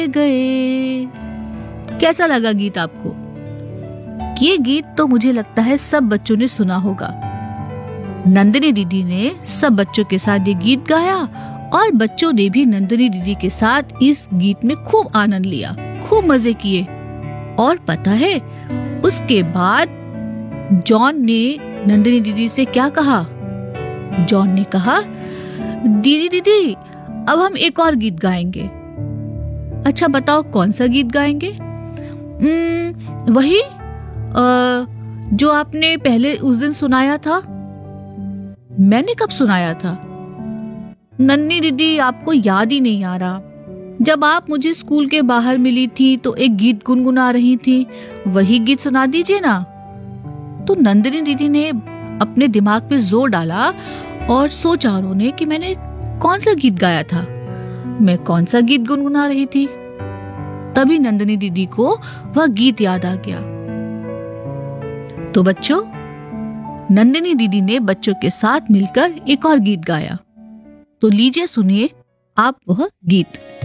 गए। कैसा लगा गीत आपको? ये गीत तो मुझे लगता है सब बच्चों ने सुना होगा। नंदिनी दीदी ने सब बच्चों के साथ ये गीत गाया और बच्चों ने भी नंदिनी दीदी के साथ इस गीत में खूब आनंद लिया, खूब मजे किए। और पता है, उसके बाद जॉन ने नंदिनी दीदी से क्या कहा? जॉन ने कहा, दीदी दीदी अब हम एक और गीत गाएंगे। अच्छा बताओ कौन सा गीत गाएंगे? वही जो आपने पहले उस दिन सुनाया था। मैंने कब सुनाया था? नन्ही दीदी आपको याद ही नहीं आ रहा। जब आप मुझे स्कूल के बाहर मिली थी तो एक गीत गुनगुना रही थी, वही गीत सुना दीजिए ना। तो नंदिनी दीदी ने अपने दिमाग पे जोर डाला और सोचा उन्होंने कि मैंने कौन सा गीत गाया था, मैं कौन सा गीत गुनगुना रही थी। तभी नंदिनी दीदी को वह गीत याद आ गया। तो बच्चों, नंदिनी दीदी ने बच्चों के साथ मिलकर एक और गीत गाया। तो लीजिए सुनिए आप वह गीत।